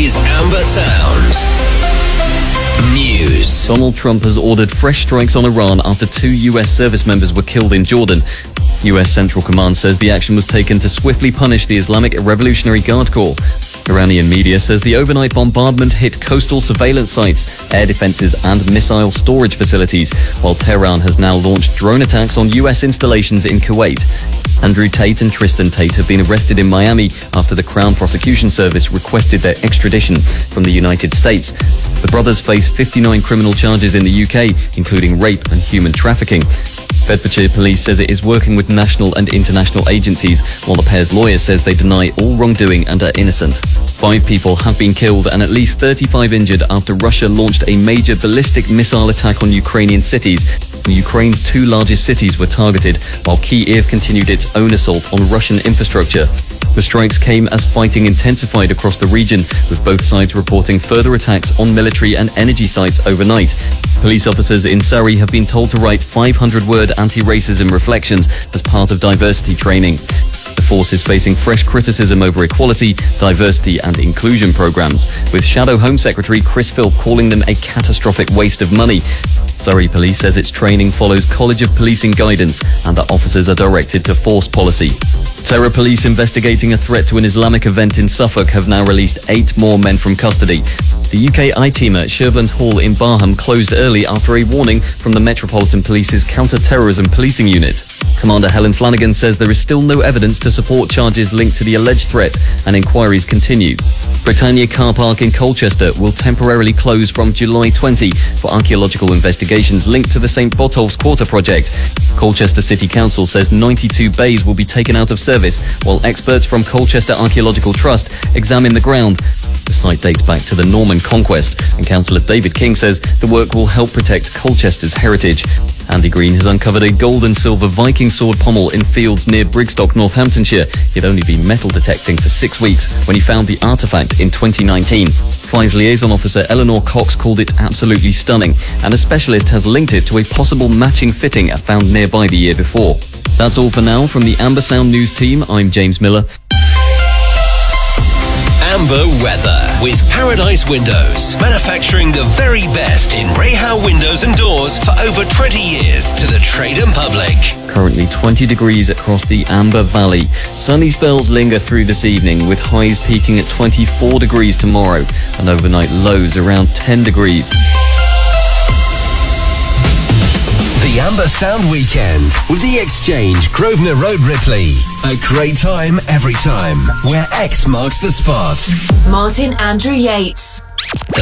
is Amber Sound News. Donald Trump has ordered fresh strikes on Iran after 2 U.S. service members were killed in Jordan. U.S. Central Command says the action was taken to swiftly punish the Islamic Revolutionary Guard Corps. Iranian media says the overnight bombardment hit coastal surveillance sites, air defenses and missile storage facilities, while Tehran has now launched drone attacks on U.S. installations in Kuwait. Andrew Tate and Tristan Tate have been arrested in Miami after the Crown Prosecution Service requested their extradition from the United States. The brothers face 59 criminal charges in the UK, including rape and human trafficking. Bedfordshire Police says it is working with national and international agencies, while the pair's lawyer says they deny all wrongdoing and are innocent. 5 people have been killed and at least 35 injured after Russia launched a major ballistic missile attack on Ukrainian cities. Ukraine's 2 largest cities were targeted, while Kyiv continued its own assault on Russian infrastructure. The strikes came as fighting intensified across the region, with both sides reporting further attacks on military and energy sites overnight. Police officers in Surrey have been told to write 500-word anti-racism reflections as part of diversity training. The force is facing fresh criticism over equality, diversity and inclusion programs, with Shadow Home Secretary Chris Philp calling them a catastrophic waste of money. Surrey Police says its training follows College of Policing guidance and that officers are directed to force policy. Terror police investigating a threat to an Islamic event in Suffolk have now released 8 more men from custody. The UK I-team at Sherborne Hall in Barham closed early after a warning from the Metropolitan Police's Counter-Terrorism Policing Unit. Commander Helen Flanagan says there is still no evidence to support charges linked to the alleged threat and inquiries continue. Britannia Car Park in Colchester will temporarily close from July 20 for archaeological investigations linked to the St Botolph's Quarter project. Colchester City Council says 92 bays will be taken out of service while experts from Colchester Archaeological Trust examine the ground. The site dates back to the Norman conquest, and Councillor David King says the work will help protect Colchester's heritage. Andy Green has uncovered a gold and silver Viking sword pommel in fields near Brigstock, Northamptonshire. He'd only been metal detecting for 6 weeks when he found the artefact in 2019. Fines liaison officer Eleanor Cox called it absolutely stunning, and a specialist has linked it to a possible matching fitting found nearby the year before. That's all for now from the Amber Sound News team. I'm James Miller. Amber weather with Paradise Windows, manufacturing the very best in Rahal windows and doors for over 20 years to the trade and public. Currently 20 degrees across the Amber Valley. Sunny spells linger through this evening, with highs peaking at 24 degrees tomorrow and overnight lows around 10 degrees. The Amber Sound Weekend with The Exchange, Grosvenor Road, Ripley. A great time every time, where X marks the spot. Martin Andrew Yates. The